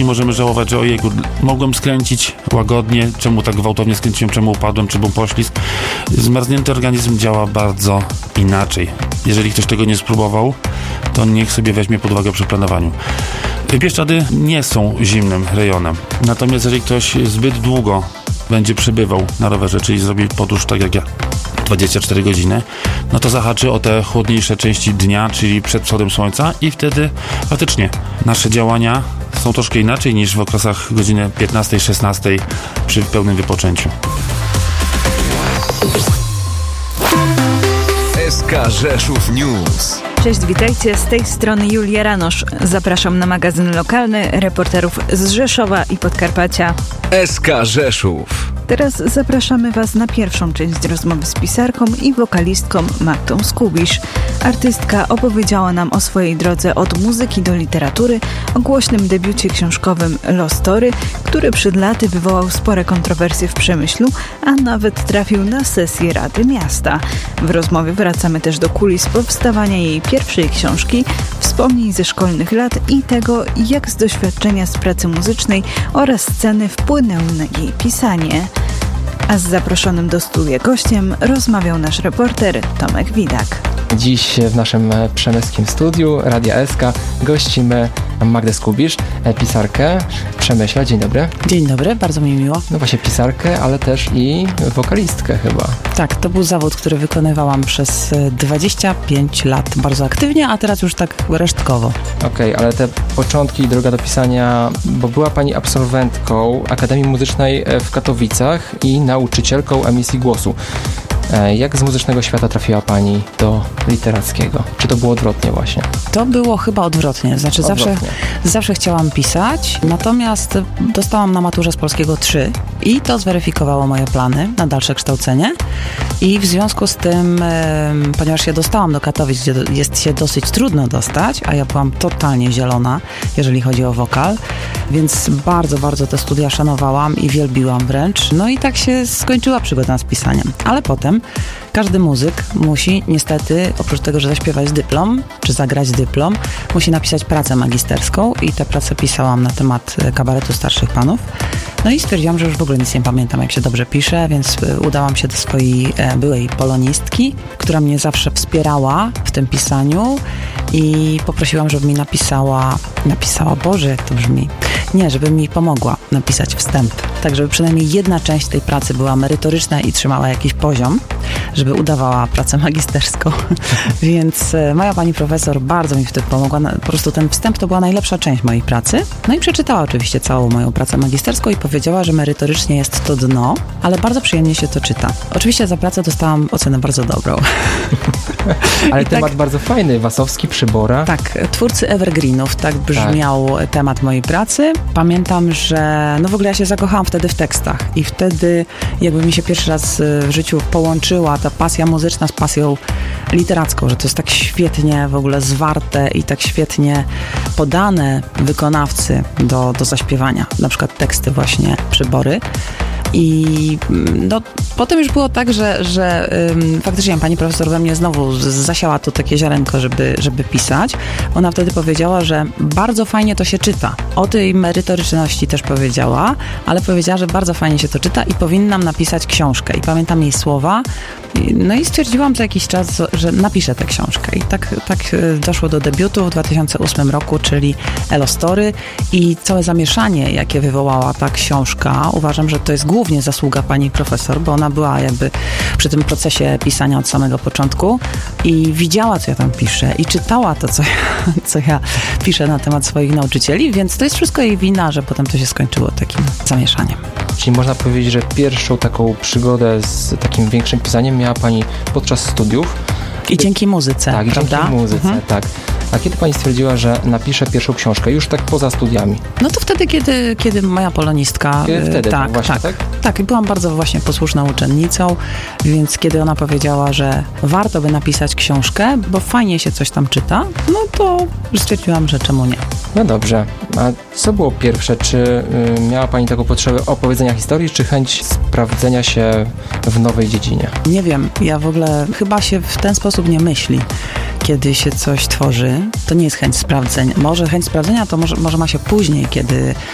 możemy żałować, że ojejku, mogłem skręcić łagodnie, czemu tak gwałtownie skręciłem, czemu upadłem, czy był poślizg. Zmarznięty organizm działa bardzo inaczej. Jeżeli ktoś tego nie spróbował, to niech sobie weźmie pod uwagę przy planowaniu. Bieszczady nie są zimnym rejonem. Natomiast jeżeli ktoś zbyt długo będzie przebywał na rowerze, czyli zrobi podróż tak jak ja, 24 godziny, no to zahaczy o te chłodniejsze części dnia, czyli przed wschodem słońca i wtedy faktycznie nasze działania są troszkę inaczej niż w okresach godziny 15-16 przy pełnym wypoczęciu. SK Rzeszów News. Cześć, witajcie, z tej strony Julia Ranosz. Zapraszam na magazyn lokalny reporterów z Rzeszowa i Podkarpacia. SK Rzeszów. Teraz zapraszamy Was na pierwszą część rozmowy z pisarką i wokalistką Magdą Skubisz. Artystka opowiedziała nam o swojej drodze od muzyki do literatury, o głośnym debiucie książkowym Lost Story, który przed laty wywołał spore kontrowersje w Przemyślu, a nawet trafił na sesję Rady Miasta. W rozmowie wracamy też do kulis powstawania jej pierwszej książki, wspomnień ze szkolnych lat i tego, jak z doświadczenia z pracy muzycznej oraz sceny wpłynęło na jej pisanie. A z zaproszonym do studia gościem rozmawiał nasz reporter Tomek Widak. Dziś w naszym przemyskim studiu Radia SK gościmy Magdę Skubisz, pisarkę w Przemyśle. Dzień dobry. Dzień dobry, bardzo mi miło. No właśnie pisarkę, ale też i wokalistkę chyba. Tak, to był zawód, który wykonywałam przez 25 lat bardzo aktywnie, a teraz już tak resztkowo. Okej, ale te początki i droga do pisania, bo była Pani absolwentką Akademii Muzycznej w Katowicach i nauczycielką emisji głosu. Jak z muzycznego świata trafiła Pani do literackiego? Czy to było odwrotnie właśnie? To było chyba odwrotnie. Znaczy zawsze chciałam pisać, natomiast dostałam na maturze z polskiego 3 i to zweryfikowało moje plany na dalsze kształcenie. I w związku z tym, ponieważ się dostałam do Katowic, gdzie jest się dosyć trudno dostać, a ja byłam totalnie zielona, jeżeli chodzi o wokal, więc bardzo, bardzo te studia szanowałam i wielbiłam wręcz. No i tak się skończyła przygoda z pisaniem. Ale potem każdy muzyk musi niestety, oprócz tego, że zaśpiewać dyplom, czy zagrać dyplom, musi napisać pracę magisterską i tę pracę pisałam na temat kabaretu starszych panów. No i stwierdziłam, że już w ogóle nic nie pamiętam, jak się dobrze pisze, więc udałam się do swojej byłej polonistki, która mnie zawsze wspierała w tym pisaniu i poprosiłam, żeby mi napisała, Boże, jak to brzmi, nie, żeby mi pomogła napisać wstęp, tak żeby przynajmniej jedna część tej pracy była merytoryczna i trzymała jakiś poziom, żeby udawała pracę magisterską. Więc moja pani profesor bardzo mi w tym pomogła. Po prostu ten wstęp to była najlepsza część mojej pracy. No i przeczytała oczywiście całą moją pracę magisterską i powiedziała, że merytorycznie jest to dno, ale bardzo przyjemnie się to czyta. Oczywiście za pracę dostałam ocenę bardzo dobrą. Ale temat bardzo fajny, Wasowski, Przybora. Tak, twórcy evergreenów, tak brzmiał temat mojej pracy. Pamiętam, że w ogóle ja się zakochałam wtedy w tekstach i wtedy jakby mi się pierwszy raz w życiu połączyła ta pasja muzyczna z pasją literacką, że to jest tak świetnie w ogóle zwarte i tak świetnie podane wykonawcy do zaśpiewania. Na przykład teksty właśnie Przybory. I potem już było tak, że faktycznie pani profesor we mnie znowu zasiała to takie ziarenko, żeby pisać. Ona wtedy powiedziała, że bardzo fajnie to się czyta. O tej merytoryczności też powiedziała, ale powiedziała, że bardzo fajnie się to czyta i powinnam napisać książkę. I pamiętam jej słowa. No i stwierdziłam za jakiś czas, że napiszę tę książkę. I tak doszło do debiutu w 2008 roku, czyli Lost Story. I całe zamieszanie, jakie wywołała ta książka, uważam, że to jest głównie zasługa pani profesor, bo ona była jakby przy tym procesie pisania od samego początku i widziała, co ja tam piszę i czytała to, co ja piszę na temat swoich nauczycieli, więc to jest wszystko jej wina, że potem to się skończyło takim zamieszaniem. Czyli można powiedzieć, że pierwszą taką przygodę z takim większym pisaniem miała Pani podczas studiów. I dzięki muzyce, tak, prawda? Dzięki muzyce, tak. A kiedy Pani stwierdziła, że napisze pierwszą książkę, już tak poza studiami? No to wtedy, kiedy moja polonistka... Wtedy, tak, właśnie, tak? Tak, i byłam bardzo właśnie posłuszną uczennicą, więc kiedy ona powiedziała, że warto by napisać książkę, bo fajnie się coś tam czyta, no to stwierdziłam, że czemu nie. No dobrze. A co było pierwsze? Czy miała Pani taką potrzebę opowiedzenia historii, czy chęć sprawdzenia się w nowej dziedzinie? Nie wiem. Ja w ogóle chyba się w ten sposób nie myśli. Kiedy się coś tworzy, to nie jest chęć sprawdzenia. Może chęć sprawdzenia to może ma się później, kiedy